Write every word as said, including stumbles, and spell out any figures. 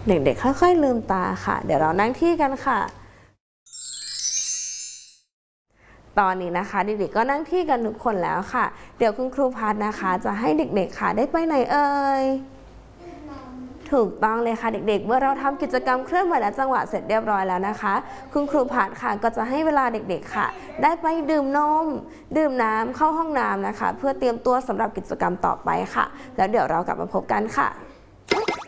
เด็กๆค่อยๆลืมตาค่ะเดี๋ยวเรานั่งที่กันค่ะตอนนี้นะคะเด็กๆก็นั่งที่กันทุกคนแล้วค่ะเดี๋ยวคุณครูพัฒนะคะจะให้เด็กๆค่ะได้ไปไหนเอ่ยถูกต้องเลยค่ะเด็กๆเมื่อเราทำกิจกรรมเคลื่อนไหวและจังหวะเสร็จเรียบร้อยแล้วนะคะคุณครูพัฒค่ะก็จะให้เวลาเด็กๆค่ะได้ไปดื่มนมดื่มน้ำเข้าห้องน้ำนะคะเพื่อเตรียมตัวสำหรับกิจกรรมต่อไปค่ะแล้วเดี๋ยวเรากลับมาพบกันค่ะ